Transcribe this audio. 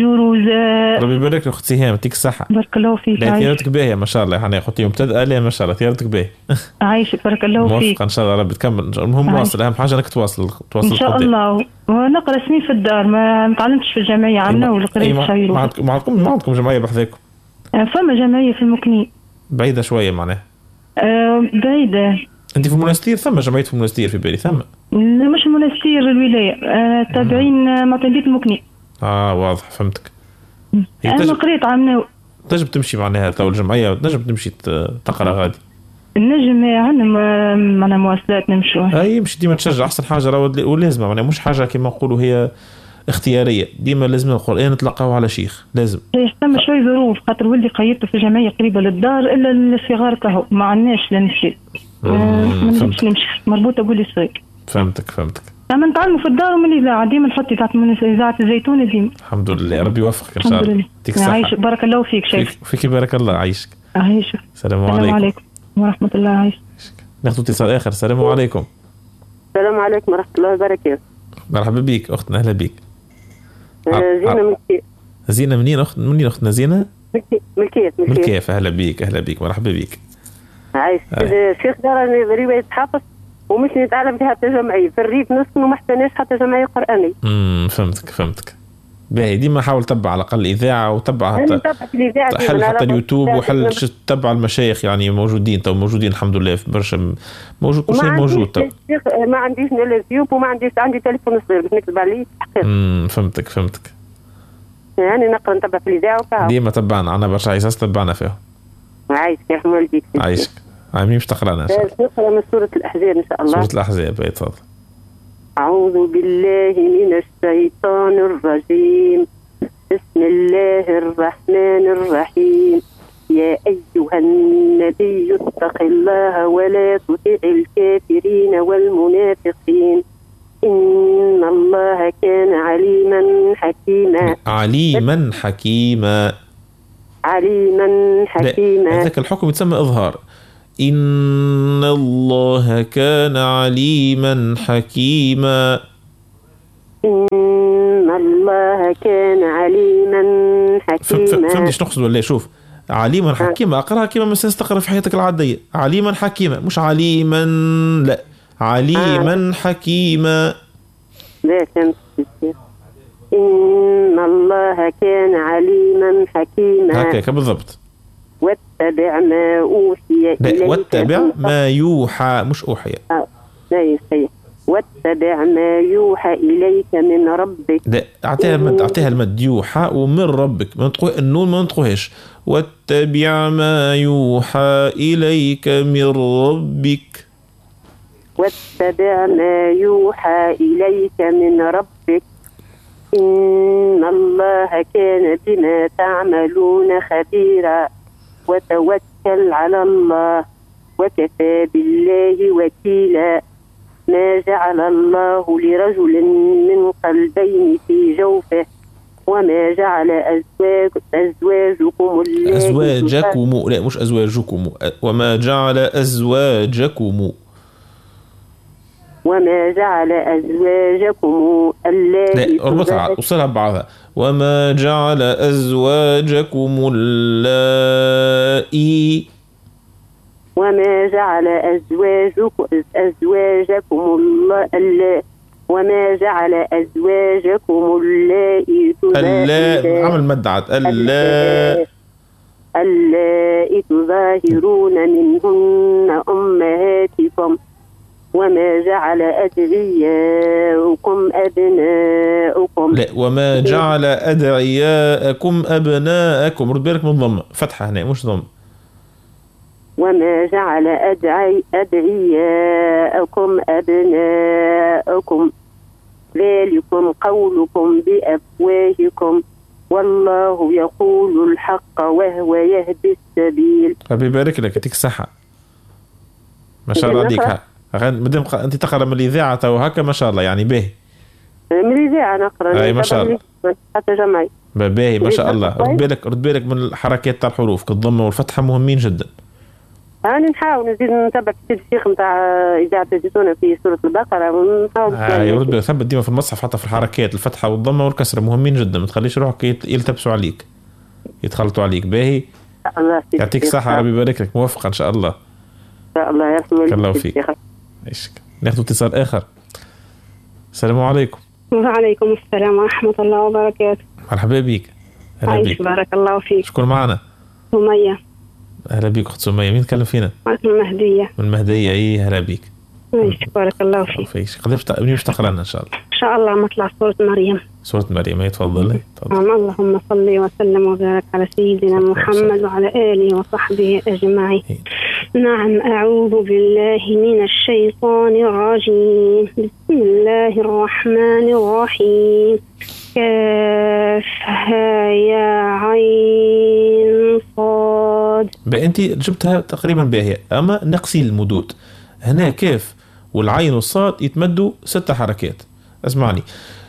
جوروزة. ربي يبارك لك اختي هام، يعطيك الصحة. بارك الله فيك. ثيارتك باهية ما شاء الله، يعني اختي مبتدئة ليه ما شاء الله، ثيارتك باهية. عايشك بارك الله فيك. موفقة ان شاء الله ربي تكمل. المهم واصل، اهم حاجة انك تواصل ان شاء الله. ونقرا سنين في الدار، ما تعلمتش في الجمعية عندنا ولا قريت شيء. ما عندكم جمعية بحذاكم؟ فما جمعية في المكنين بعيدة شوية معناها. بعيدة. انت في المنستير؟ ثم جمعية في المنستير في بالي ثم. مش المنستير الولاية، تابعين معتمدية المكنين. واضح فهمتك. انا قريت عنه. تنجم تمشي معناها تو الجمعية، تنجم تمشي تقرا غادي. النجم عندنا معنا مواصلات نمشوا. يمشي ديما تشجع، احسن حاجة ولازم معناها مش حاجة كما نقولوا هي اختيارية، ديما لازم القرآن نتلقاو على شيخ لازم. يحتم شوي ظروف، خاطر ولدي قيدته في جمعية قريبة للدار، إلا الصغار كهو ما عندناش لنمشي. ما نمشي مربوطة بولي صغير. فهمتك. أما نتعلموا في الدار ومن الإذاعة ديما نحط إذاعة الزيتون ديما. الحمد لله ربي يوفقك إن شاء الله. عايشك بارك الله فيك شيخ. فيك بارك الله عايشك. السلام عليكم ورحمة الله. عايشك. ناخذ اتصال آخر. السلام عليكم. السلام عليكم ورحمة الله وبركاته. مرحبا بك أختنا، أهلا بك. زينة من كيف. زينة منين أختنا زينة؟ من كيف. أهلا بك مرحبا بك. عايش. الشيخ دارني رواية حافظ ومش نتعلم فيها حتى جمعية في الريف نسكن وما احتناش حتى جمعية قرآنية. فهمتك. باهي ديما حاول تتبع على الأقل إذاعة، وتبع حل حتى اليوتيوب، وحل تتبع المشايخ يعني موجودين الحمد لله في برشا موجود، كل شيء موجود. ما عنديش لا اليوتيوب وما عندي تليفون صغير باش نكتب عليه. فهمتك. يعني نقرا نتبع في الإذاعة وكاع. ديما تبعنا، أنا برشا عيساس تبعنا فيها. عايشك يا رحمة والديك. عايشك. عامين باش تقرانا إن شاء الله. نقرا من سورة الأحزاب إن شاء الله. سورة الأحزاب تفضل. أعوذ بالله من الشيطان الرجيم. بسم الله الرحمن الرحيم. يا أيها النبي اتق الله ولا تطع الكافرين والمنافقين إن الله كان عليما حكيما. هذاك الحكم يتسمى إظهار. إن الله كان عليما حكيما. فهمت ايش نقصد ولا؟ شوف، عليما حكيما اقراها كما مثلا تقرا في حياتك العاديه، عليما حكيما مش عليما، لا عليما حكيما. لا فهمت. إن الله كان عليما حكيما هكاك بالضبط. واتبع ما أوحي إليك. واتبع ما يوحى مش أوحي. لا واتبع ما يوحى إليك من ربك. لا أعطيها المد يوحى ومن ربك، ما نطقوه النون ما نطقوهاش. واتبع ما يوحى إليك من ربك. واتبع ما يوحى إليك من ربك إن الله كان بما تعملون خبيرا. وتوكل على الله وكفى بالله وكيلا. ما جعل الله لرجل من قلبين في جوفه وما جعل أزواجكم لا مش أزواجكم، وما جعل أزواجكم اللاتي اربطها وصلها ببعضها. وما جعل أزواجكم اللائي وما جعل أزواجكم اللائي عمل مدعت اللائي تظاهرون منهن أمهاتكم وما جعل أدعياءكم أبناءكم. لا وما جعل أدعياءكم أبناءكم، رد بالك من ضمة فتحة هنا مش ضم. وما جعل أدعياءكم أبناءكم ذلكم قولكم بأفواهكم والله يقول الحق وهو يهدي السبيل. ربي يبارك لك، يعطيك الصحة ما شاء الله عليك. مدام انت تقرا من الاذاعه تو هكا ما شاء الله يعني باهي. من الاذاعه نقرا. اي ما شاء الله. حتى جمعي باهي ما شاء الله. رد بالك من الحركات تاع الحروف كالضمه والفتحه مهمين جدا. أنا نحاول نزيد نتابع في الشيخ نتاع إذاعة الزيتونة في سورة البقرة ونحاول يرد ثبت ديما في المصحف حتى في الحركات الفتحة والضمة والكسرة مهمين جدا، ما تخليش روحك يلتبسوا عليك يتخلطوا عليك. باهي يعطيك الصحة ربي يبارك لك، موفقة إن شاء الله. إن شاء الله يرحم الله فيك. ناخذ اتصال آخر. السلام عليكم. وعليكم السلام ورحمة الله وبركاته. مرحبا بك. أهلا بك. بارك الله فيك. شكون معنا؟ سمية. أهلا بك أخت سمية. مين تكلم فينا؟ من المهدية. من المهدية. إيه أهلا بك. بارك الله فيك. قديش تقرأنا إن شاء الله؟ إن شاء الله مطلع سورة مريم. سورة مريم. تفضل. اللهم صل وسلم وبارك على سيدنا محمد وعلى آله وصحبه أجمعين. نعم. أعوذ بالله من الشيطان الرجيم. بسم الله الرحمن الرحيم. كافها يا عين صاد. أنت جبتها تقريبا باهية، أما نقصي المدود هنا كاف والعين والصاد يتمدوا 6 حركات. اسمعني